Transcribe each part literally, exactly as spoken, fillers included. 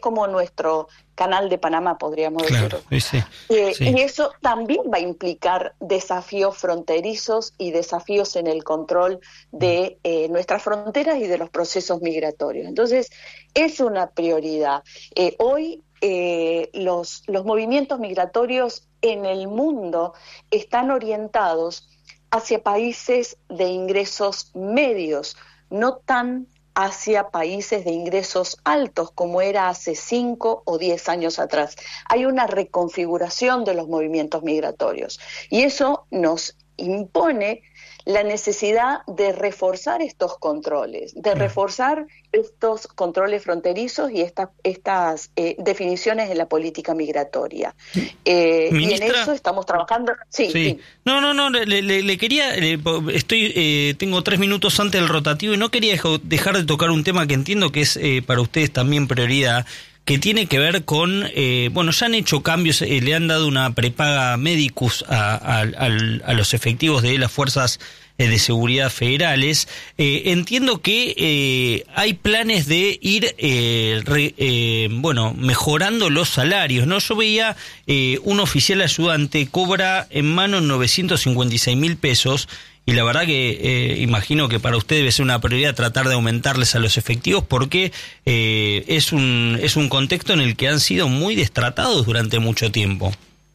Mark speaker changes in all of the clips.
Speaker 1: como nuestro canal de Panamá, podríamos
Speaker 2: claro,
Speaker 1: decirlo.
Speaker 2: Sí,
Speaker 1: eh,
Speaker 2: sí.
Speaker 1: Y eso también va a implicar desafíos fronterizos y desafíos en el control de eh, nuestras fronteras y de los procesos migratorios. Entonces, es una prioridad. Eh, hoy eh, los, los movimientos migratorios en el mundo están orientados hacia países de ingresos medios, no tan hacia países de ingresos altos como era hace cinco o diez años atrás. Hay una reconfiguración de los movimientos migratorios y eso nos impone la necesidad de reforzar estos controles, de reforzar estos controles fronterizos y esta, estas eh, definiciones en la política migratoria. Eh, y en eso estamos trabajando. Sí,
Speaker 2: sí.
Speaker 1: sí.
Speaker 2: No, no, no, le, le, le quería, le, estoy, eh, tengo tres minutos antes del rotativo y no quería dejar de tocar un tema que entiendo que es eh, para ustedes también prioridad, que tiene que ver con, eh, bueno, ya han hecho cambios, eh, le han dado una prepaga medicus a, a, a, a los efectivos de las fuerzas eh, de seguridad federales. Eh, entiendo que eh, hay planes de ir, eh, re, eh, bueno, mejorando los salarios, ¿no? Yo veía eh, un oficial ayudante cobra en mano novecientos cincuenta y seis mil pesos. Y la verdad que eh, imagino que para usted debe ser una prioridad tratar de aumentarles a los efectivos porque eh, es un es un contexto en el que han sido muy destratados durante mucho tiempo.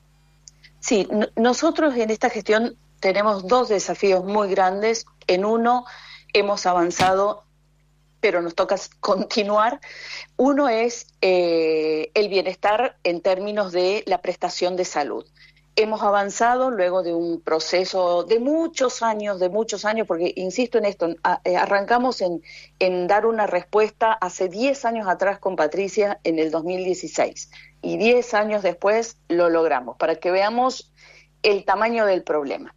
Speaker 1: Sí, n- nosotros en esta gestión tenemos dos desafíos muy grandes. En uno hemos avanzado, pero nos toca continuar. Uno es eh, el bienestar en términos de la prestación de salud. Hemos avanzado luego de un proceso de muchos años, de muchos años, porque insisto en esto, arrancamos en, en dar una respuesta hace diez años atrás con Patricia en el dos mil dieciséis y diez años después lo logramos, para que veamos el tamaño del problema.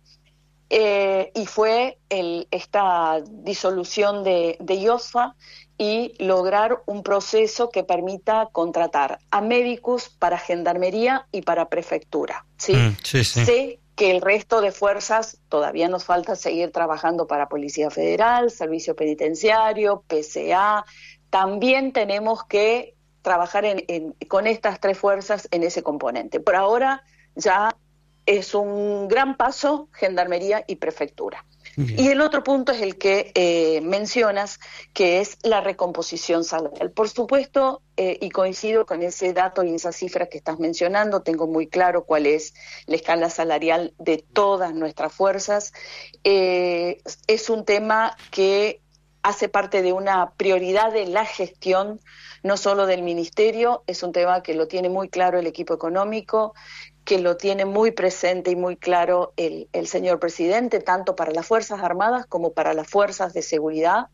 Speaker 1: Eh, y fue el, esta disolución de, de IOSFA y lograr un proceso que permita contratar a médicos para gendarmería y para prefectura, ¿sí?
Speaker 2: Mm, sí, sí.
Speaker 1: Sé que el resto de fuerzas todavía nos falta seguir trabajando para Policía Federal, Servicio Penitenciario, P C A. También tenemos que trabajar en, en, con estas tres fuerzas en ese componente. Por ahora ya es un gran paso Gendarmería y Prefectura. Bien. Y el otro punto es el que eh, mencionas, que es la recomposición salarial. Por supuesto, eh, y coincido con ese dato y esa cifra que estás mencionando, tengo muy claro cuál es la escala salarial de todas nuestras fuerzas. Eh, es un tema que hace parte de una prioridad de la gestión, no solo del Ministerio, es un tema que lo tiene muy claro el equipo económico, que lo tiene muy presente y muy claro el, el señor presidente, tanto para las Fuerzas Armadas como para las Fuerzas de Seguridad,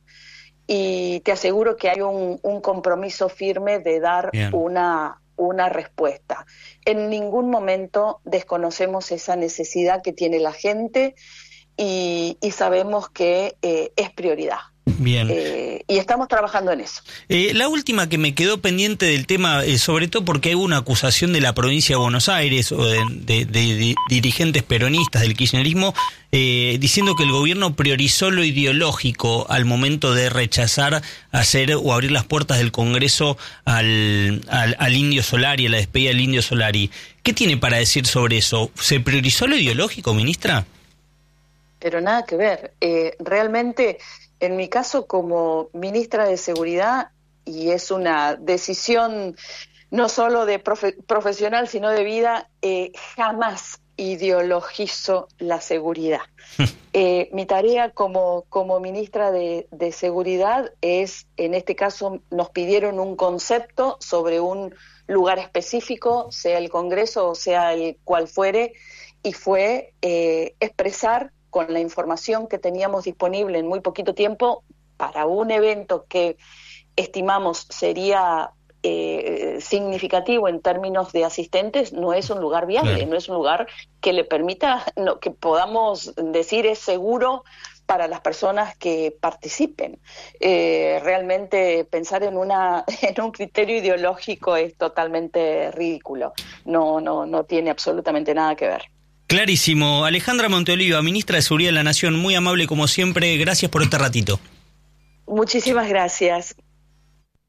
Speaker 1: y te aseguro que hay un, un compromiso firme de dar una, una respuesta. En ningún momento desconocemos esa necesidad que tiene la gente y, y sabemos que eh, es prioridad.
Speaker 2: Bien.
Speaker 1: Eh, y estamos trabajando en eso.
Speaker 2: Eh, la última que me quedó pendiente del tema, eh, sobre todo porque hay una acusación de la provincia de Buenos Aires o de, de, de, de dirigentes peronistas del kirchnerismo eh, diciendo que el gobierno priorizó lo ideológico al momento de rechazar hacer o abrir las puertas del Congreso al, al, al Indio Solari, a la despedida del Indio Solari. ¿Qué tiene para decir sobre eso? ¿Se priorizó lo ideológico, ministra?
Speaker 1: Pero nada que ver. Eh, realmente... En mi caso, como ministra de Seguridad, y es una decisión no solo de profe- profesional, sino de vida, eh, jamás ideologizo la seguridad. Eh, mi tarea como, como ministra de, de Seguridad es, en este caso, nos pidieron un concepto sobre un lugar específico, sea el Congreso o sea el cual fuere, y fue eh, expresar con la información que teníamos disponible en muy poquito tiempo para un evento que estimamos sería eh, significativo en términos de asistentes, no es un lugar viable, claro. No es un lugar que le permita, no, que podamos decir es seguro para las personas que participen. Eh, realmente pensar en una en un criterio ideológico es totalmente ridículo, no, no, no tiene absolutamente nada que ver.
Speaker 2: Clarísimo. Alejandra Monteoliva, ministra de Seguridad de la Nación, muy amable como siempre. Gracias por este ratito.
Speaker 1: Muchísimas gracias.